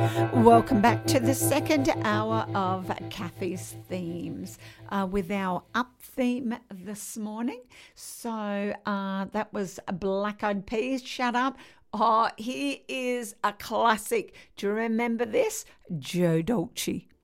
Welcome back to the second hour of Kathy's Themes with our up theme this morning. So that was Black Eyed Peas, Shut Up. Oh, here is a classic. Do you remember this? Joe Dolce.